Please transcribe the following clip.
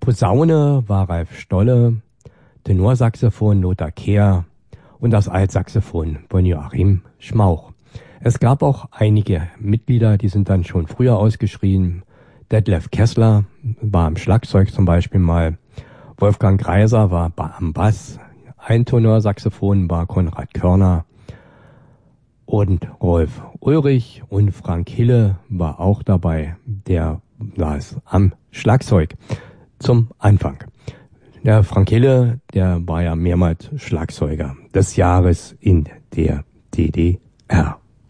Posaune war Ralf Stolle, Tenorsaxophon Lothar Kehr und das Altsaxophon von Joachim Schmauch. Es gab auch einige Mitglieder, die sind dann schon früher ausgeschrieben. Detlef Kessler war am Schlagzeug zum Beispiel mal. Wolfgang Greiser war am Bass. Ein Tenorsaxophon war Konrad Körner. Und Rolf Ulrich und Frank Hille war auch dabei. Der saß am Schlagzeug zum Anfang. Der Frank Hille, der war ja mehrmals Schlagzeuger des Jahres in der DDR.